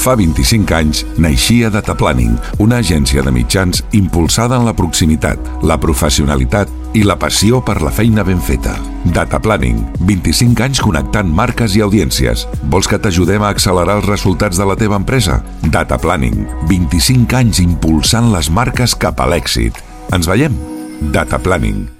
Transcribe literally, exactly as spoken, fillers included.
Fa vint-i-cinc anys naixia Data Planning, una agència de mitjans impulsada en la proximitat, la professionalitat i la passió per la feina ben feta. Data Planning, vint-i-cinc anys connectant marques i audiències. Vols que t'ajudem a accelerar els resultats de la teva empresa? Data Planning, vint-i-cinc anys impulsant les marques cap a l'èxit. Ens veiem? Data Planning.